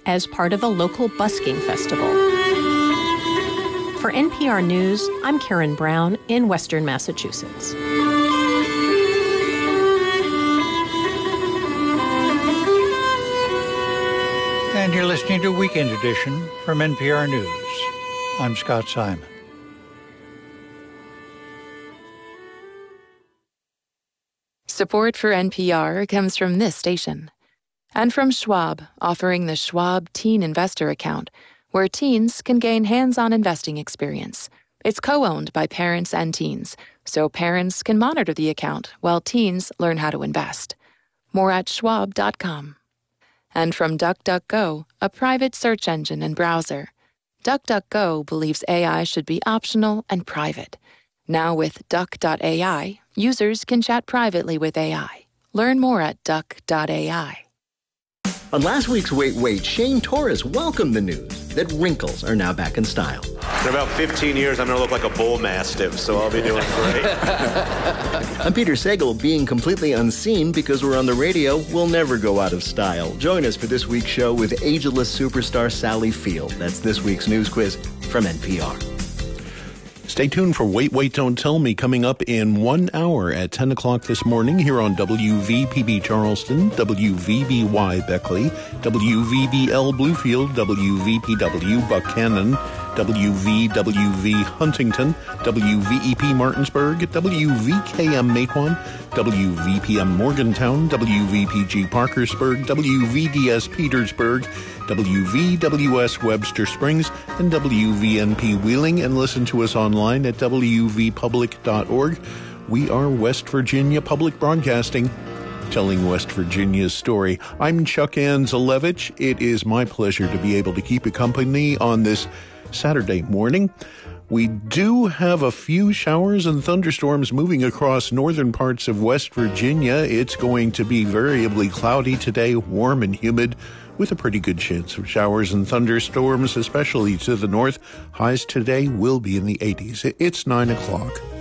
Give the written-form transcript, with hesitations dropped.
as part of a local busking festival. For NPR News, I'm Karen Brown in Western Massachusetts. And you're listening to Weekend Edition from NPR News. I'm Scott Simon. Support for NPR comes from this station. And from Schwab, offering the Schwab Teen Investor Account, where teens can gain hands-on investing experience. It's co-owned by parents and teens, so parents can monitor the account while teens learn how to invest. More at schwab.com. And from DuckDuckGo, a private search engine and browser. DuckDuckGo believes AI should be optional and private. Now with Duck.ai, users can chat privately with AI. Learn more at Duck.ai. On last week's Wait, Shane Torres welcomed the news that wrinkles are now back in style. In about 15 years, I'm going to look like a bull mastiff, so I'll be doing great. I'm Peter Sagal. Being completely unseen because we're on the radio will never go out of style. Join us for this week's show with ageless superstar Sally Field. That's this week's news quiz from NPR. Stay tuned for Wait, Don't Tell Me coming up in 1 hour at 10 o'clock this morning here on WVPB Charleston, WVBY Beckley, WVBL Bluefield, WVPW Buchanan, WVWV Huntington, WVEP Martinsburg, WVKM Matewan, WVPM Morgantown, WVPG Parkersburg, WVDS Petersburg, WVWS Webster Springs, and WVNP Wheeling, and listen to us online at wvpublic.org. We are West Virginia Public Broadcasting, telling West Virginia's story. I'm Chuck Anzelevich. It is my pleasure to be able to keep you company on this Saturday morning. We do have a few showers and thunderstorms moving across northern parts of West Virginia. It's going to be variably cloudy today, warm and humid, with a pretty good chance of showers and thunderstorms, especially to the north. Highs today will be in the 80s. It's 9 o'clock.